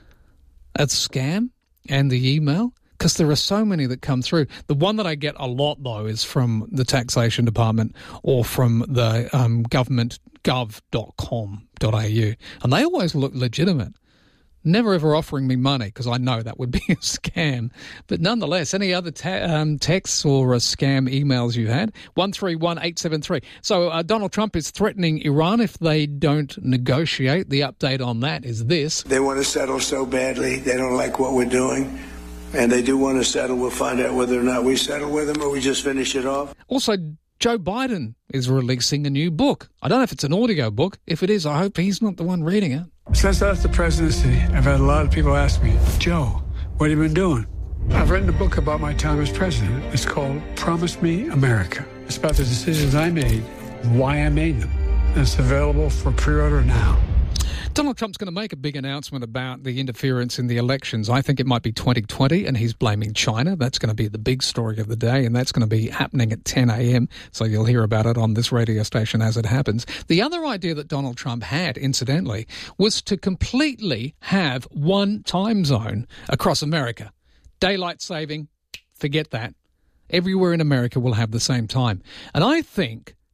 at Scam and the email? Because there are so many that come through. The one that I get a lot, though, is from the taxation department or from the um, government gov dot com dot a u. And they always look legitimate. Never ever offering me money because I know that would be a scam. But nonetheless, any other ta- um, texts or uh, scam emails you had? one three one eight seven three. So uh, Donald Trump is threatening Iran if they don't negotiate. The update on that is this. They want to settle so badly. They don't like what we're doing. And they do want to settle. We'll find out whether or not we settle with them or we just finish it off. Also, Joe Biden is releasing a new book. I don't know if it's an audio book. If it is, I hope he's not the one reading it. Since I left the presidency, I've had a lot of people ask me, Joe, what have you been doing? I've written a book about my time as president. It's called Promise Me America. It's about the decisions I made, why I made them. And it's available for pre-order now. Donald Trump's going to make a big announcement about the interference in the elections. I think it might be twenty twenty, and he's blaming China. That's going to be the big story of the day, and that's going to be happening at ten a m, so you'll hear about it on this radio station as it happens. The other idea that Donald Trump had, incidentally, was to completely have one time zone across America. Daylight saving, forget that. Everywhere in America will have the same time. And I think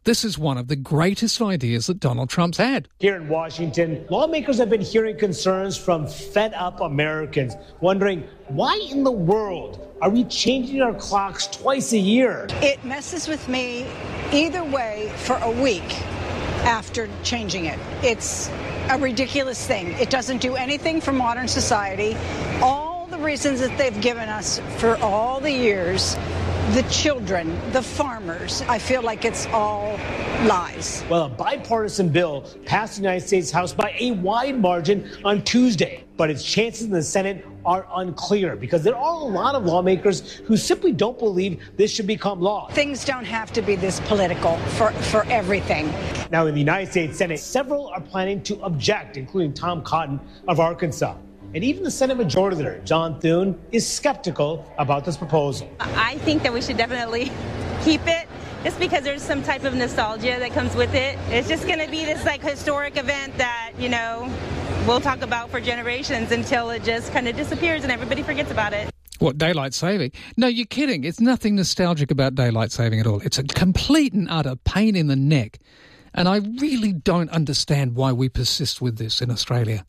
This is one of the greatest ideas that Donald Trump's had. Here in Washington, lawmakers have been hearing concerns from fed-up Americans, wondering why in the world are we changing our clocks twice a year? It messes with me either way for a week after changing it. It's a ridiculous thing. It doesn't do anything for modern society. All the reasons that they've given us for all the years, the children, the farmers, I feel like it's all lies. Well, a bipartisan bill passed the United States House by a wide margin on Tuesday, but its chances in the Senate are unclear because there are a lot of lawmakers who simply don't believe this should become law. Things don't have to be this political for, for everything. Now, in the United States Senate, several are planning to object, including Tom Cotton of Arkansas. And even the Senate Majority Leader, John Thune, is skeptical about this proposal. I think that we should definitely keep it, just because there's some type of nostalgia that comes with it. It's just going to be this like historic event that, you know, we'll talk about for generations until it just kind of disappears and everybody forgets about it. What, daylight saving? No, you're kidding. It's nothing nostalgic about daylight saving at all. It's a complete and utter pain in the neck. And I really don't understand why we persist with this in Australia.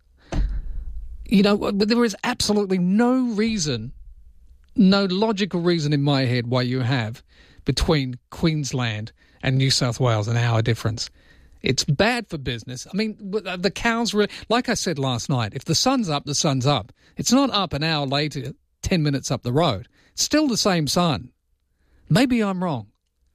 You know, there is absolutely no reason, no logical reason in my head why you have between Queensland and New South Wales an hour difference. It's bad for business. I mean, the cows really, like I said last night, if the sun's up, the sun's up. It's not up an hour later, ten minutes up the road. It's still the same sun. Maybe I'm wrong.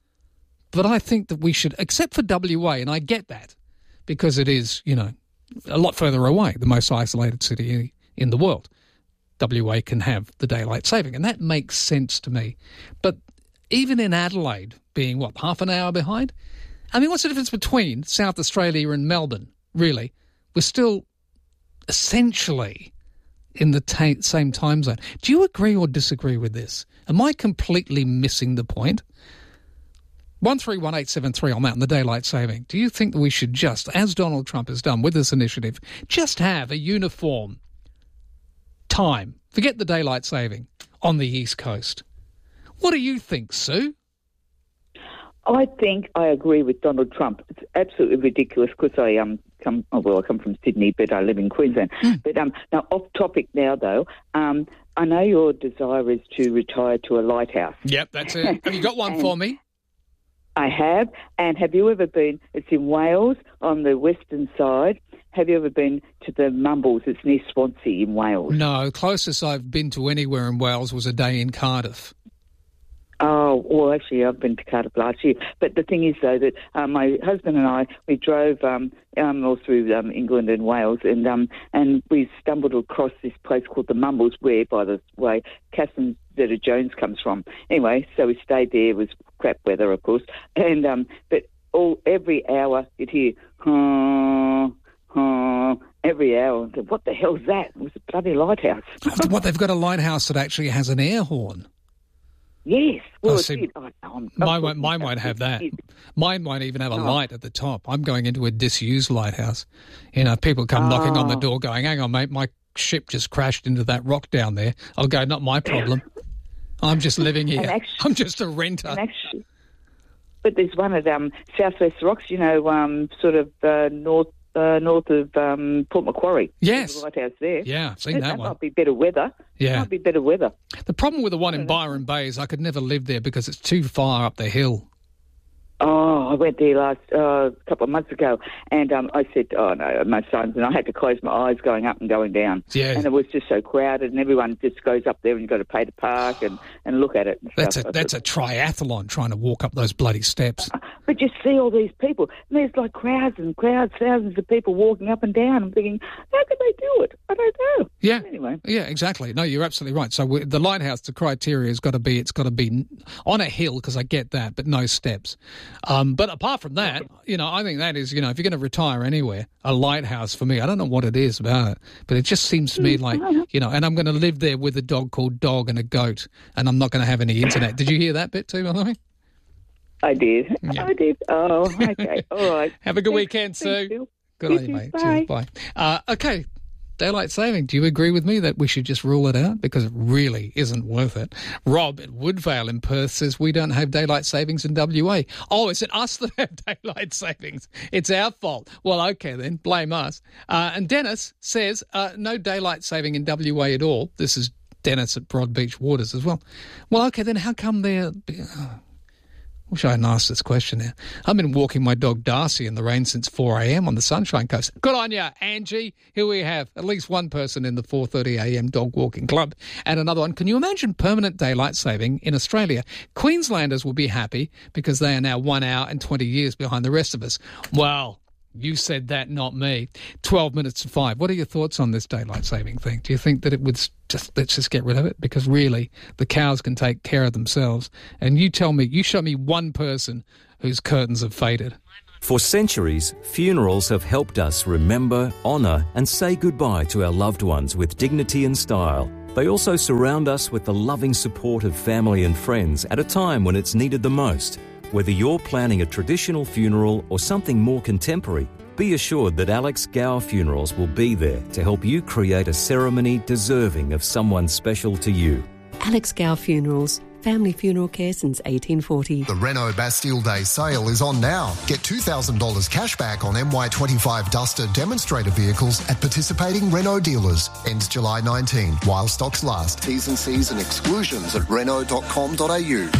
But I think that we should, except for W A, and I get that, because it is, you know, a lot further away, the most isolated city in the world. W A can have the daylight saving, and that makes sense to me. But even in Adelaide, being, what, half an hour behind? I mean, what's the difference between South Australia and Melbourne, really? We're still essentially in the ta- same time zone. Do you agree or disagree with this? Am I completely missing the point? one three one eight seven three on Mountain, the daylight saving. Do you think that we should just, as Donald Trump has done with this initiative, just have a uniform time? Forget the daylight saving on the East Coast. What do you think, Sue? I think I agree with Donald Trump. It's absolutely ridiculous because I um come oh, well I come from Sydney, but I live in Queensland. Mm. But um now off topic now though. Um I know your desire is to retire to a lighthouse. Yep, that's it. Have you got one for me? I have. And have you ever been? It's in Wales on the western side. Have you ever been to the Mumbles? It's near Swansea in Wales. No, closest I've been to anywhere in Wales was a day in Cardiff. Oh, well, actually, I've been to Cardiff last year. But the thing is, though, that um, my husband and I, we drove um, um, all through um, England and Wales, and um, and we stumbled across this place called the Mumbles, where, by the way, Catherine Zeta-Jones comes from. Anyway, so we stayed there. It was crap weather, of course. And um, but all every hour you'd hear, huh, huh, every hour. So what the hell's that? It was a bloody lighthouse. What, they've got a lighthouse that actually has an air horn? Yes. Well, oh, see, oh, no, mine, won't, mine won't have that. Mine won't even have a Oh. light at the top. I'm going into a disused lighthouse. You know, people come knocking on the Oh. door going, hang on, mate, my ship just crashed into that rock down there. I'll go, not my problem. I'm just living here. And actually- I'm just a renter. And actually, but there's one at um, Southwest Rocks, you know, um, sort of uh, north uh, north of um, Port Macquarie. Yes. There's a lighthouse there. Yeah, I've seen that, that that one. might be better weather. Yeah. Might be better weather. The problem with the one in Byron Bay is I could never live there because it's too far up the hill. Oh, I went there last uh, couple of months ago, and um, I said, "Oh no, my sons," and I had to close my eyes going up and going down. Yeah. And it was just so crowded, and everyone just goes up there, and you've got to pay to park and, and look at it. And That's a stuff. that's a triathlon trying to walk up those bloody steps. But you see all these people, and there's like crowds and crowds, thousands of people walking up and down. I'm thinking, how could they do it? I don't know. Yeah. Anyway. Yeah, exactly. No, you're absolutely right. So we, the lighthouse, the criteria has got to be, it's got to be on a hill, because I get that, but no steps. Um, but apart from that, you know, I think that is, you know, if you're going to retire anywhere, a lighthouse for me, I don't know what it is about it, but it just seems to me like, you know, and I'm going to live there with a dog called Dog and a goat, and I'm not going to have any internet. Did you hear that bit too, by the way? I did. Yeah. I did. Oh, okay. All right. Have a good Thanks- weekend, thanks, Sue. Bill. Good You on you, too. mate. Bye. Cheers. Bye. Uh, okay. daylight saving. Do you agree with me that we should just rule it out? Because it really isn't worth it. Rob at Woodvale in Perth says we don't have daylight savings in W A. Oh, is it us that have daylight savings? It's our fault. Well, okay then, blame us. Uh, and Dennis says uh, no daylight saving in W A at all. This is Dennis at Broadbeach Waters as well. Well, okay then, how come they're... Oh, wish I hadn't asked this question now. I've been walking my dog Darcy in the rain since four a.m. on the Sunshine Coast. Good on you, Angie. Here we have at least one person in the four thirty a.m. dog walking club and another one. Can you imagine permanent daylight saving in Australia? Queenslanders will be happy because they are now one hour and twenty years behind the rest of us. Well, you said that, not me. twelve minutes to five. What are your thoughts on this daylight saving thing? Do you think that it would just, let's just get rid of it? Because really, the cows can take care of themselves. And you tell me, you show me one person whose curtains have faded. For centuries, funerals have helped us remember, honour and say goodbye to our loved ones with dignity and style. They also surround us with the loving support of family and friends at a time when it's needed the most. Whether you're planning a traditional funeral or something more contemporary, be assured that Alex Gower Funerals will be there to help you create a ceremony deserving of someone special to you. Alex Gower Funerals, family funeral care since eighteen forty. The Renault Bastille Day sale is on now. Get two thousand dollars cash back on M Y twenty-five Duster demonstrator vehicles at participating Renault dealers. Ends July nineteenth while stocks last. T's and C's and exclusions at renault dot com dot a u.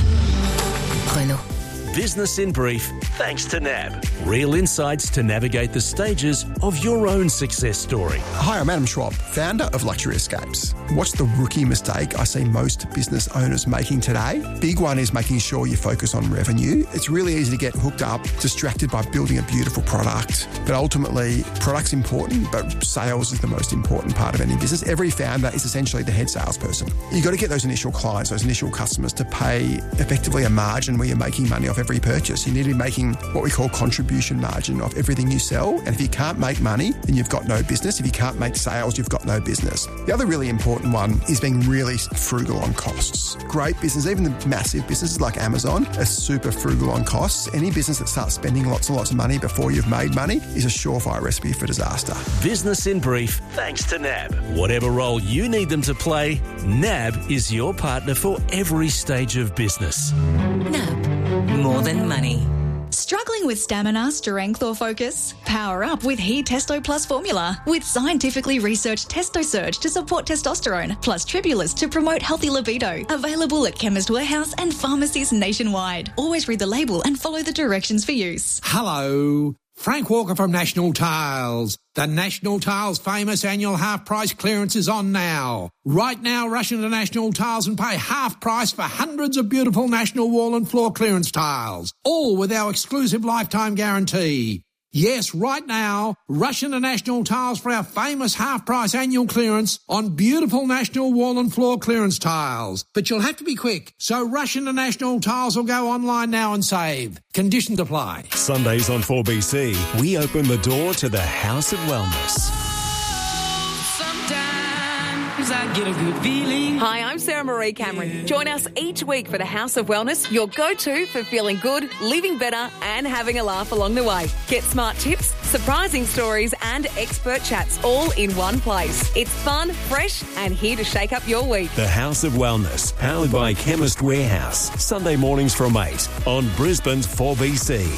Renault. Business in brief, thanks to N A B. Real insights to navigate the stages of your own success story. Hi, I'm Adam Schwab, founder of Luxury Escapes. What's the rookie mistake I see most business owners making today? Big one is making sure you focus on revenue. It's really easy to get hooked up, distracted by building a beautiful product. But ultimately, product's important, but sales is the most important part of any business. Every founder is essentially the head salesperson. You've got to get those initial clients, those initial customers to pay effectively a margin where you're making money off every purchase. You need to be making what we call contribution margin off everything you sell. And if you can't make money, then you've got no business. If you can't make sales, you've got no business. The other really important one is being really frugal on costs. Great business, even the massive businesses like Amazon are super frugal on costs. Any business that starts spending lots and lots of money before you've made money is a surefire recipe for disaster. Business in brief, thanks to N A B. Whatever role you need them to play, N A B is your partner for every stage of business. N A B. More than money. Struggling with stamina, strength or focus? Power up with He Testo Plus formula. With scientifically researched Testo Surge to support testosterone, plus Tribulus to promote healthy libido. Available at Chemist Warehouse and pharmacies nationwide. Always read the label and follow the directions for use. Hello. Frank Walker from National Tiles. The National Tiles famous annual half price clearance is on now. Right now, rush into National Tiles and pay half price for hundreds of beautiful National wall and floor clearance tiles, all with our exclusive lifetime guarantee. Yes, right now, rush into National Tiles for our famous half-price annual clearance on beautiful National wall and floor clearance tiles. But you'll have to be quick, so rush into National Tiles or go online now and save. Conditions apply. Sundays on four B C, we open the door to the House of Wellness. I get a good feeling. Hi, I'm Sarah Marie Cameron. Join us each week for the House of Wellness, your go-to for feeling good, living better and having a laugh along the way. Get smart tips, surprising stories and expert chats all in one place. It's fun, fresh and here to shake up your week. The House of Wellness, powered by Chemist Warehouse. Sunday mornings from eight on Brisbane's four B C.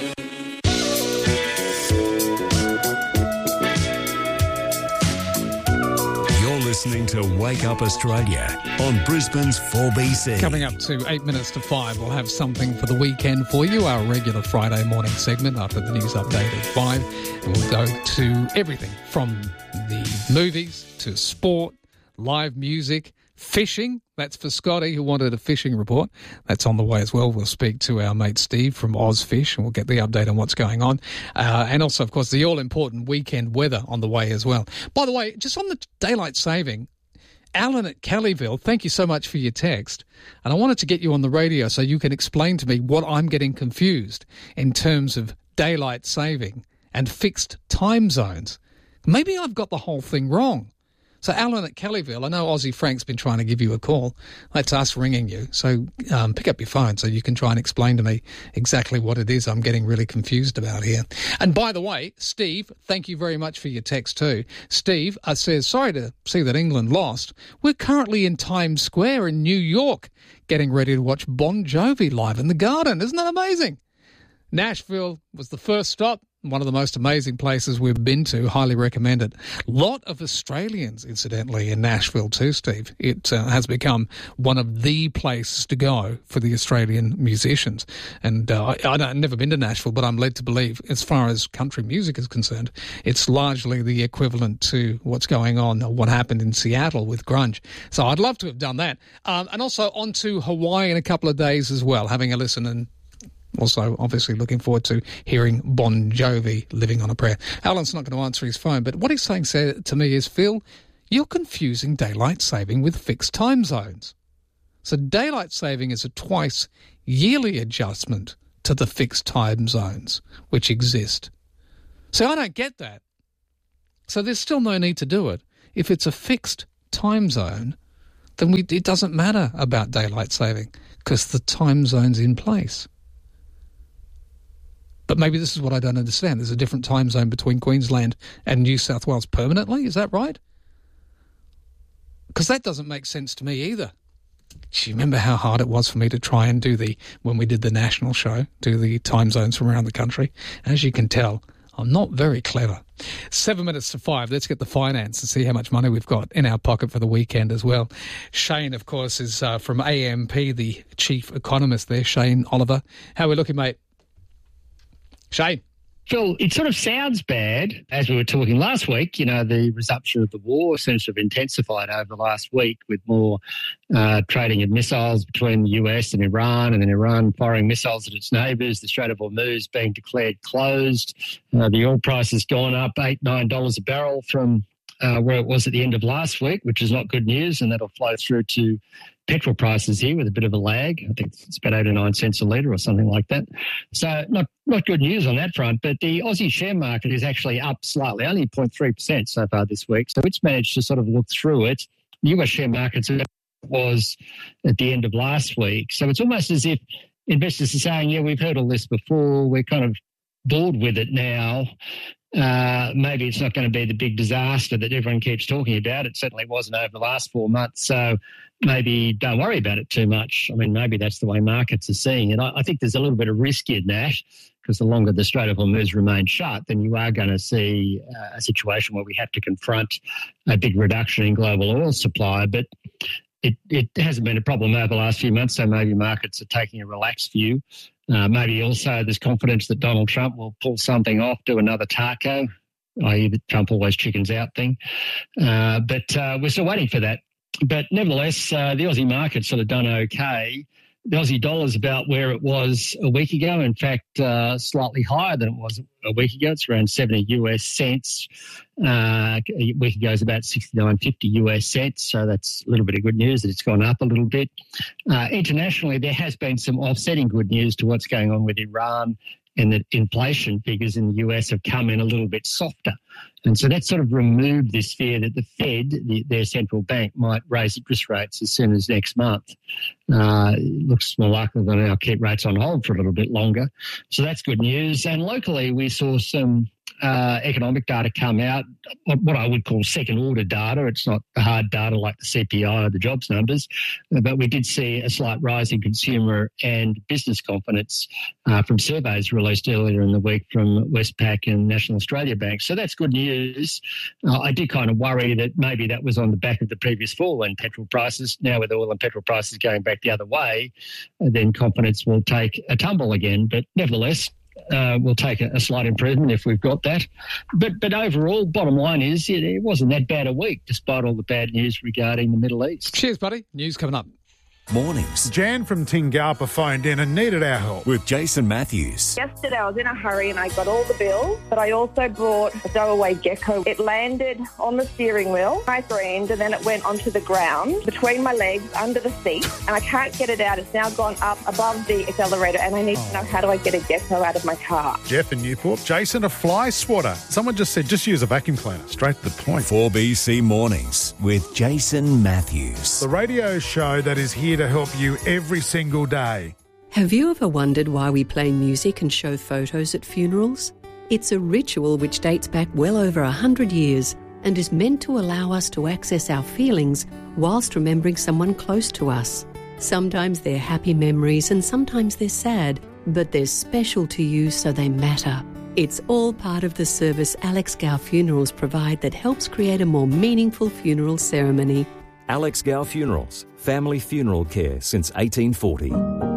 Listening to Wake Up Australia on Brisbane's four B C. Coming up to eight minutes to five, we'll have something for the weekend for you, our regular Friday morning segment after the news update at five. And we'll go to everything from the movies to sport, live music, fishing. That's for Scotty, who wanted a fishing report. That's on the way as well. We'll speak to our mate Steve from Ozfish and we'll get the update on what's going on. Uh, and also, of course, the all-important weekend weather on the way as well. By the way, just on the daylight saving, Alan at Kellyville, thank you so much for your text. And I wanted to get you on the radio so you can explain to me what I'm getting confused in terms of daylight saving and fixed time zones. Maybe I've got the whole thing wrong. So Alan at Kellyville, I know Aussie Frank's been trying to give you a call. That's us ringing you. So um, pick up your phone so you can try and explain to me exactly what it is I'm getting really confused about here. And by the way, Steve, thank you very much for your text too. Steve uh, says, sorry to see that England lost. We're currently in Times Square in New York getting ready to watch Bon Jovi live in the Garden. Isn't that amazing? Nashville was the first stop. One of the most amazing places we've been to. Highly recommend it. Lot of Australians, incidentally, in Nashville too, Steve. It uh, has become one of the places to go for the Australian musicians. And uh, I, I've never been to Nashville, but I'm led to believe, as far as country music is concerned, it's largely the equivalent to what's going on, or what happened in Seattle with grunge. So I'd love to have done that. Um, and also on to Hawaii in a couple of days as well, having a listen, and also, obviously, looking forward to hearing Bon Jovi, Living on a Prayer. Alan's not going to answer his phone, but what he's saying to me is, Phil, you're confusing daylight saving with fixed time zones. So daylight saving is a twice yearly adjustment to the fixed time zones which exist. So I don't get that. So there's still no need to do it. If it's a fixed time zone, then we, it doesn't matter about daylight saving because the time zone's in place. But maybe this is what I don't understand. There's a different time zone between Queensland and New South Wales permanently. Is that right? Because that doesn't make sense to me either. Do you remember how hard it was for me to try and do the, when we did the national show, do the time zones from around the country? As you can tell, I'm not very clever. Seven minutes to five. Let's get the finance and see how much money we've got in our pocket for the weekend as well. Shane, of course, is uh, from A M P, the chief economist there, Shane Oliver. How are we looking, mate? Shane. Phil, it sort of sounds bad, as we were talking last week. You know, the resumption of the war seems to have intensified over the last week with more uh, trading of missiles between the U S and Iran, and then Iran firing missiles at its neighbours, the Strait of Hormuz being declared closed. Uh, the oil price has gone up eight dollars, nine dollars a barrel from uh, where it was at the end of last week, which is not good news, and that'll flow through to petrol prices here with a bit of a lag. I think it's about eight or nine cents a litre or something like that. So not not good news on that front. But the Aussie share market is actually up slightly, only zero point three percent so far this week. So it's managed to sort of look through it. The U S share markets was at the end of last week. So it's almost as if investors are saying, yeah, we've heard all this before. We're kind of bored with it now. Uh, maybe it's not going to be the big disaster that everyone keeps talking about. It certainly wasn't over the last four months. So maybe don't worry about it too much. I mean, maybe that's the way markets are seeing it. I, I think there's a little bit of risk in that, because the longer the Strait of Hormuz remains shut, then you are going to see uh, a situation where we have to confront a big reduction in global oil supply. But it, it hasn't been a problem over the last few months, so maybe markets are taking a relaxed view. Uh, maybe also there's confidence that Donald Trump will pull something off, do another taco, that is the Trump always chickens out thing. Uh, but uh, we're still waiting for that. But nevertheless, uh, the Aussie market's sort of done okay. The Aussie dollar's about where it was a week ago. In fact, uh, slightly higher than it was a week ago. It's around seventy U S cents. Uh, a week ago is about sixty-nine fifty U S cents. So that's a little bit of good news that it's gone up a little bit. Uh, internationally, there has been some offsetting good news to what's going on with Iran, and that inflation figures in the U S have come in a little bit softer. And so that sort of removed this fear that the Fed, the, their central bank, might raise interest rates as soon as next month. Uh, it looks more likely than they'll keep rates on hold for a little bit longer. So that's good news. And locally, we saw some uh, economic data come out, what I would call second-order data. It's not the hard data like the C P I or the jobs numbers, but we did see a slight rise in consumer and business confidence uh, from surveys released earlier in the week from Westpac and National Australia Bank. So that's good news. Uh, I did kind of worry that maybe that was on the back of the previous fall in petrol prices. Now with oil and petrol prices going back the other way, then confidence will take a tumble again. But nevertheless, Uh, we'll take a, a slight improvement if we've got that. But but overall, bottom line is it, it wasn't that bad a week, despite all the bad news regarding the Middle East. Cheers, buddy. News coming up. mornings. Jan from Tingalpa phoned in and needed our help. With Jason Matthews. Yesterday I was in a hurry and I got all the bills, but I also brought a stowaway gecko. It landed on the steering wheel, I screamed, and then it went onto the ground, between my legs, under the seat, and I can't get it out. It's now gone up above the accelerator, and I need oh. to know how do I get a gecko out of my car. Jeff in Newport. Jason, a fly swatter. Someone just said just use a vacuum cleaner. Straight to the point. four B C Mornings with Jason Matthews. The radio show that is here to help you every single day. Have you ever wondered why we play music and show photos at funerals? It's a ritual which dates back well over a hundred years and is meant to allow us to access our feelings whilst remembering someone close to us. Sometimes they're happy memories and sometimes they're sad, but they're special to you so they matter. It's all part of the service Alex Gow Funerals provide that helps create a more meaningful funeral ceremony. Alex Gow Funerals, family funeral care since eighteen forty.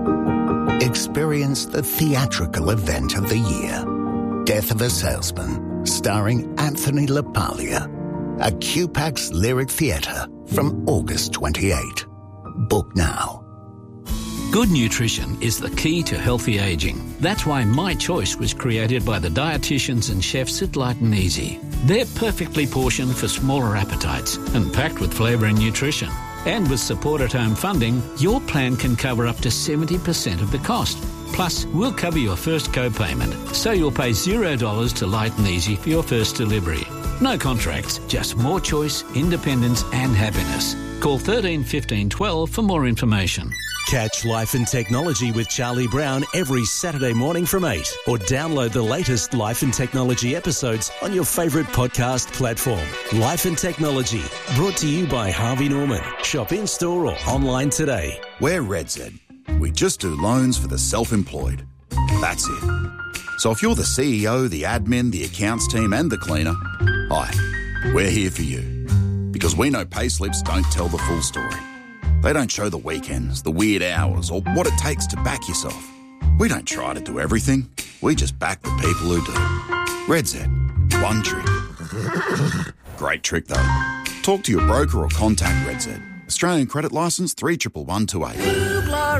Experience the theatrical event of the year. Death of a Salesman, starring Anthony LaPaglia. At Q PAX Lyric Theatre from August twenty-eighth. Book now. Good nutrition is the key to healthy ageing. That's why My Choice was created by the dietitians and chefs at Light and Easy. They're perfectly portioned for smaller appetites and packed with flavour and nutrition. And with support at home funding, your plan can cover up to seventy percent of the cost. Plus, we'll cover your first co-payment, so you'll pay zero dollars to Light and Easy for your first delivery. No contracts, just more choice, independence and happiness. Call thirteen fifteen twelve for more information. Catch Life and Technology with Charlie Brown every Saturday morning from eight, or download the latest Life and Technology episodes on your favourite podcast platform. Life and Technology, brought to you by Harvey Norman. Shop in-store or online today. We're RedZ. We just do loans for the self-employed. That's it. So if you're the C E O, the admin, the accounts team and the cleaner, hi, we're here for you. Because we know payslips don't tell the full story. They don't show the weekends, the weird hours, or what it takes to back yourself. We don't try to do everything. We just back the people who do. RedZ. One trick. Great trick, though. Talk to your broker or contact RedZ. Australian credit licence three one one two eight.